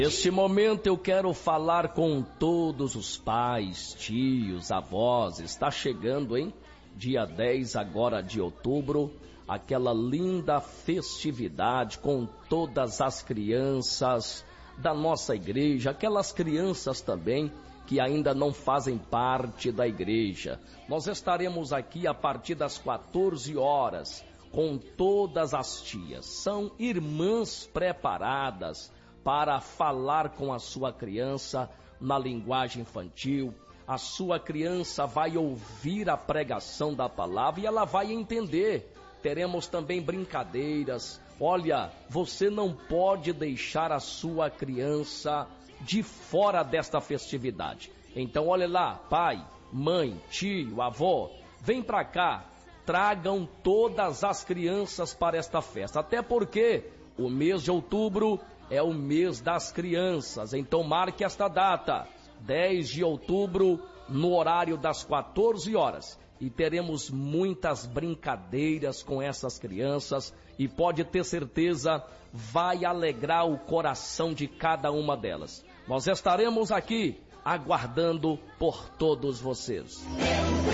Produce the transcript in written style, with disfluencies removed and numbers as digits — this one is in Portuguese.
Neste momento eu quero falar com todos os pais, tios, avós. Está chegando, hein? Dia 10 agora de outubro, aquela linda festividade com todas as crianças da nossa igreja, aquelas crianças também que ainda não fazem parte da igreja. Nós estaremos aqui a partir das 14 horas com todas as tias. São irmãs preparadas para falar com a sua criança na linguagem infantil. A sua criança vai ouvir a pregação da palavra e ela vai entender. Teremos também brincadeiras. Olha, você não pode deixar a sua criança de fora desta festividade. Então, olha lá, pai, mãe, tio, avó, vem pra cá, tragam todas as crianças para esta festa. Até porque o mês de outubro é o mês das crianças, então marque esta data, 10 de outubro, no horário das 14 horas. E teremos muitas brincadeiras com essas crianças e pode ter certeza, vai alegrar o coração de cada uma delas. Nós estaremos aqui aguardando por todos vocês.